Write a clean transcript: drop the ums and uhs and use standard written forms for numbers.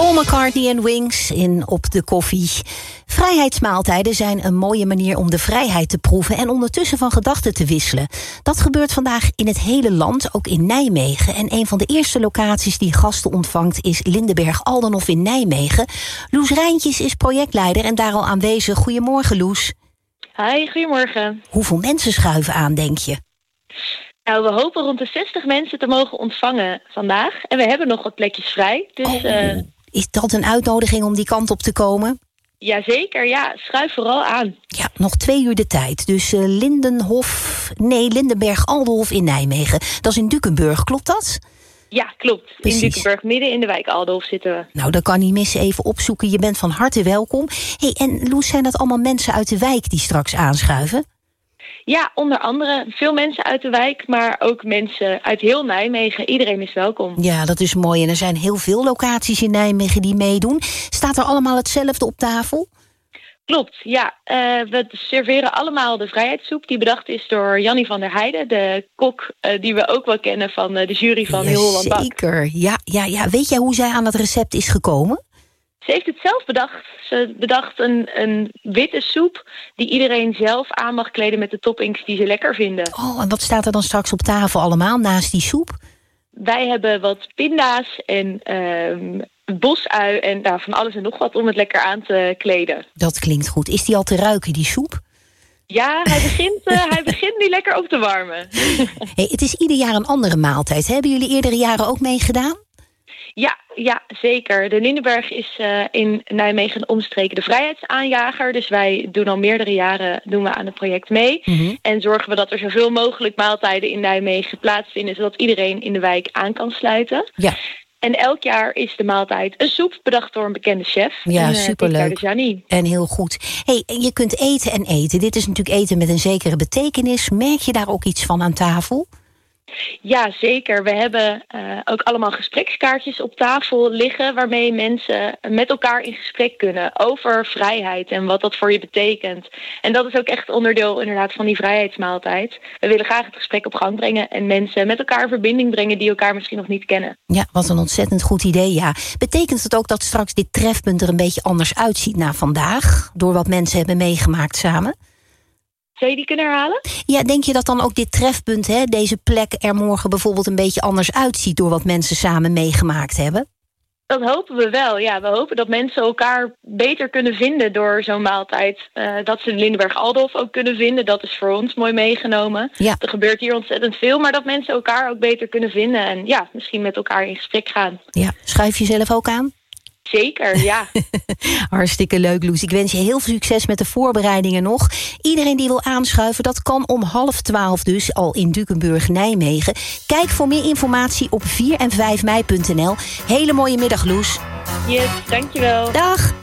Paul McCartney en Wings in Op de Koffie. Vrijheidsmaaltijden zijn een mooie manier om de vrijheid te proeven en ondertussen van gedachten te wisselen. Dat gebeurt vandaag in het hele land, ook in Nijmegen. En een van de eerste locaties die gasten ontvangt is Lindenberg Aldenhof in Nijmegen. Loes Rijntjes is projectleider en daar al aanwezig. Goedemorgen, Loes. Hi, goedemorgen. Hoeveel mensen schuiven aan, denk je? Nou, we hopen rond de 60 mensen te mogen ontvangen vandaag. En we hebben nog wat plekjes vrij. Dus, is dat een uitnodiging om die kant op te komen? Jazeker, ja. Schuif vooral aan. Ja, nog 2 uur de tijd. Dus Lindenberg Aldenhof in Nijmegen. Dat is in Dukenburg, klopt dat? Ja, klopt. Precies. In Dukenburg, midden in de wijk Aldenhof zitten we. Nou, dat kan niet missen. Even opzoeken. Je bent van harte welkom. Hey, en Loes, zijn dat allemaal mensen uit de wijk die straks aanschuiven? Ja, onder andere veel mensen uit de wijk, maar ook mensen uit heel Nijmegen. Iedereen is welkom. Ja, dat is mooi. En er zijn heel veel locaties in Nijmegen die meedoen. Staat er allemaal hetzelfde op tafel? Klopt, ja. We serveren allemaal de vrijheidssoep die bedacht is door Jannie van der Heijden, de kok die we ook wel kennen van de jury van Heel Holland Bakt. Zeker, ja. Weet jij hoe zij aan het recept is gekomen? Ze heeft het zelf bedacht. Ze bedacht een witte soep die iedereen zelf aan mag kleden met de toppings die ze lekker vinden. Oh, en wat staat er dan straks op tafel allemaal naast die soep? Wij hebben wat pinda's en bosui en van alles en nog wat om het lekker aan te kleden. Dat klinkt goed. Is die al te ruiken, die soep? Ja, hij begint nu lekker op te warmen. Hey, het is ieder jaar een andere maaltijd. Hebben jullie eerdere jaren ook meegedaan? Ja, zeker. De Lindenberg is in Nijmegen en omstreken de vrijheidsaanjager. Dus wij doen al meerdere jaren aan het project mee. Mm-hmm. En zorgen we dat er zoveel mogelijk maaltijden in Nijmegen plaatsvinden, zodat iedereen in de wijk aan kan sluiten. Ja. En elk jaar is de maaltijd een soep bedacht door een bekende chef. Ja, superleuk. En heel goed. Hey, je kunt eten en eten. Dit is natuurlijk eten met een zekere betekenis. Merk je daar ook iets van aan tafel? Ja, zeker. We hebben ook allemaal gesprekskaartjes op tafel liggen, waarmee mensen met elkaar in gesprek kunnen over vrijheid en wat dat voor je betekent. En dat is ook echt onderdeel inderdaad van die vrijheidsmaaltijd. We willen graag het gesprek op gang brengen en mensen met elkaar in verbinding brengen die elkaar misschien nog niet kennen. Ja, wat een ontzettend goed idee, ja. Betekent het ook dat straks dit trefpunt er een beetje anders uitziet na vandaag, door wat mensen hebben meegemaakt samen? Zou je die kunnen herhalen? Ja, denk je dat dan ook dit trefpunt, deze plek er morgen bijvoorbeeld een beetje anders uitziet door wat mensen samen meegemaakt hebben? Dat hopen we wel, ja. We hopen dat mensen elkaar beter kunnen vinden door zo'n maaltijd. Dat ze de Lindenberg Aldenhof ook kunnen vinden. Dat is voor ons mooi meegenomen. Ja. Er gebeurt hier ontzettend veel, maar dat mensen elkaar ook beter kunnen vinden. En ja, misschien met elkaar in gesprek gaan. Ja, schuif je zelf ook aan? Zeker, ja. Hartstikke leuk, Loes. Ik wens je heel veel succes met de voorbereidingen nog. Iedereen die wil aanschuiven, dat kan om 11:30 dus al in Dukenburg, Nijmegen. Kijk voor meer informatie op 4en5mei.nl. Hele mooie middag, Loes. Yes, dankjewel. Dag.